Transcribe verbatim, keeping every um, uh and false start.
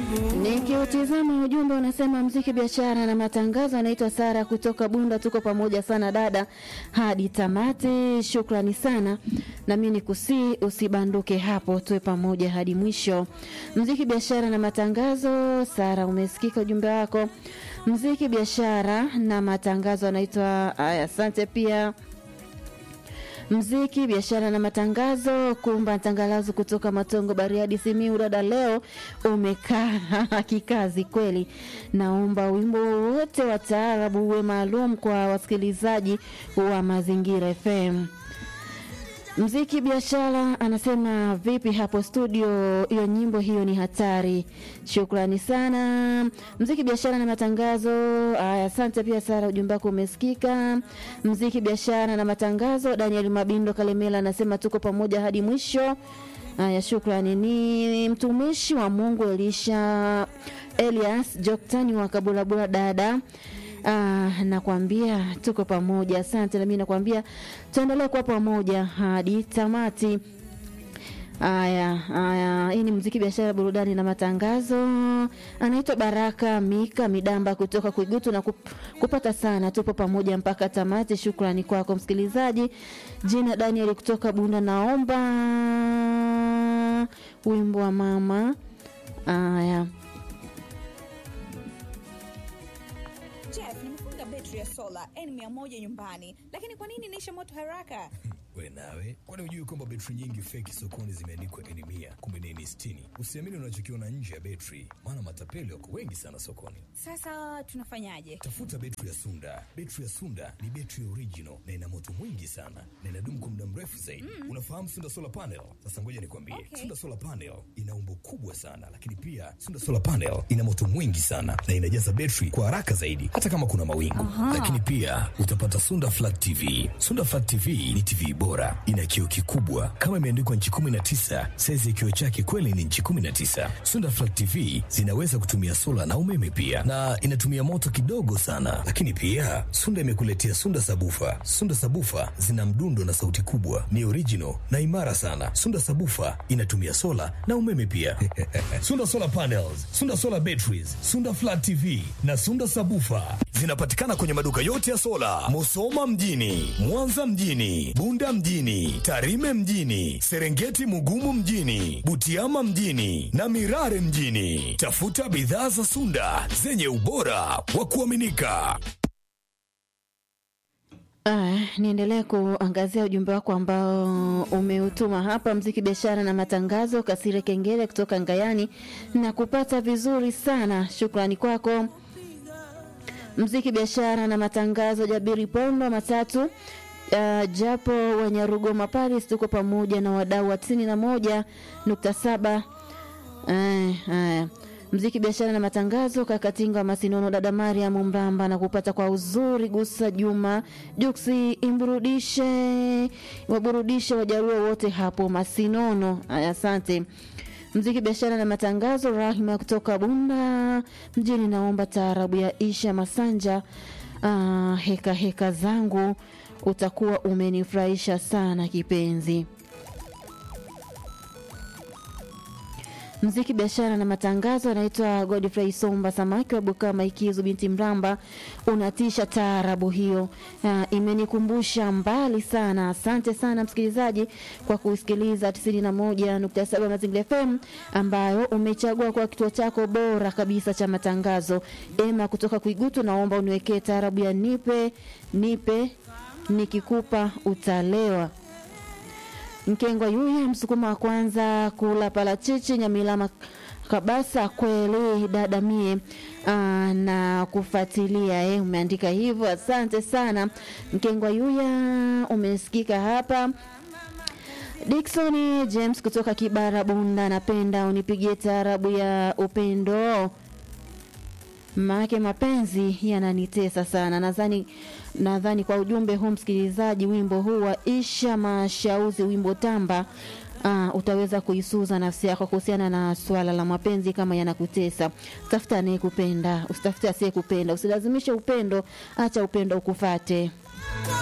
Nikiutizama ujumbe unasema mziki, biashara na matangazo. Anaitwa Sara kutoka Bunda. Tuko pamoja sana dada hadi tamati. Shukrani sana. Na mimi nikusi usibanduke hapo, tuwe pamoja hadi mwisho. Mziki, biashara na matangazo. Sara, umesikika ujumbe wako. Mziki, biashara na matangazo. Anaitwa asante pia. Mziki, biashara na matangazo. Kumba Tangalazo kutoka Matongo, Bariadi, Simiyu. Dada, leo umekaa kikazi kweli. Naomba wimbo wote wa taarabu uwe maalum kwa wasikilizaji wa Mazingira F M. Mziki, biashara anasema vipi hapo studio, hiyo nyimbo hiyo ni hatari. Shukrani sana. Mziki, biashara na matangazo. Aya, asante pia Sara, ujumbe wako umesikika. Mziki, biashara na matangazo. Daniel Mabindo Kalemela anasema tuko pamoja hadi mwisho. Aya, shukrani. Ni mtumishi wa Mungu Elisha Elias Joktani wa Kabulabula dada. Ah, nakwambia tuko pamoja. Asante, na mimi nakwambia tuendelee kuwa pamoja hadi tamati. Aya, aya, hii ni muziki, biashara, burudani na matangazo. Anaitwa Baraka Mika Midamba kutoka Kuigutu na kup, kupata sana. Tupo pamoja mpaka tamati. Shukrani kwako msikilizaji. Jina Daniel kutoka Bunda, naomba wimbo wa mama. Aya. Jeff, nimefunga betri ya sola N mia moja nyumbani, lakini kwa nini inaisha moto haraka? We nawe, kwani hujui kwamba betri nyingi fake sokoni zimeandikwa N mia, kumbe ni N sitini? Usiamini unachokiona nje ya betri, maana matapeli wako wengi sana sokoni. Sasa tunafanyaje? Tafuta betri ya Sunda. Betri ya Sunda ni betri original na ina moto mwingi sana na inadumu kwa muda mrefu zaidi. Mm. Unafahamu Sunda Solar Panel? Sasa ngoja nikwambie. Okay. Sunda Solar Panel ina umbo kubwa sana, lakini pia Sunda Solar Panel ina moto mwingi sana na inajaza betri kwa haraka zaidi hata kama kuna mawingu. Aha. Lakini pia utapata Sunda Flat T V. Sunda Flat T V ni T V bora, ina kioo kikubwa kama imeandikwa inchi kumi na tisa. Size ya kioo chake kweli ni inchi kumi na tisa. Sunda Flat T V zinaweza kutumia sola na umeme pia, na inatumia moto kidogo sana. Lakini pia Sunda imekuletea Sunda Sabufa. Sunda Sabufa zina mdundo na sauti kubwa, ni original na imara sana. Sunda Sabufa inatumia sola na umeme pia. Sunda Solar Panels, Sunda Solar Batteries, Sunda Flat T V na Sunda Sabufa zinapatikana kwenye maduka yote ya sola, Musoma mjini, Mwanza mjini, Bunda mjini, Tarime mjini, Serengeti Mugumu mjini, Butiama mjini na Mirare mjini. Tafuta bidhaa za Sunda zenye ubora wa kuaminika. Ah, niendelee kuangazia ujumbe wako ambao umeutuma hapa. Mziki, biashara na matangazo. Kasire Kengele kutoka Ngayani na kupata vizuri sana. Shukrani kwako. Mziki, biashara na matangazo. Jabiri Pomba Matatu uh, japo Wanyarugoma Paris, tuko pamoja na wadau wa tisini na moja nukta saba. Eh, eh. Mziki, biashara na matangazo. Kakatinga Masinono, dada Mariam Mramba na kupata kwa uzuri. Gusa Juma Juksi, imburudishe waburudishe wajarua wote hapo Masinono. Asante. Mziki, biashara na matangazo. Rahima kutoka Bunda mjini, naomba taarabu ya Isha Masanja. Ah, heka heka zangu, utakuwa umenifurahisha sana kipenzi. Mziki, biashara na matangazo. Anaitwa Godfrey Somba Samaki wa Bukama Ikizu binti Mramba. Unatisha taarabu hiyo. Uh, imenikumbusha mbali sana. Asante sana msikilizaji kwa kusikiliza tisini na moja nukta saba Mazingira F M ambayo umechagua kwa kituo chako bora kabisa cha matangazo. Ema kutoka Kuigutu, naomba uniwekee taarabu ya nipe nipe nikikupa utalewa. Mkengwa Yuya Msukuma wa kwanza kula parachichi Nyamilama Kabasa, kweli dada mie aa, na kufuatilia eh, umeandika hivyo. Asante sana Mkengwa Yuya, umesikika hapa. Dickson James kutoka Kibara Bunda, napenda unipigie taarabu ya upendo, maana mapenzi yananitesa sana. Nadhani nadhani kwa ujumbe huu msikilizaji, wimbo huu wa Isha Mashauzi, wimbo tamba, uh, utaweza kuisuza nafsi yako kuhusiana na swala la mapenzi kama yanakutesa. Tafuta anayekupenda, usitafute asiyekupenda. Usilazimishe upendo, acha upendo ukufate.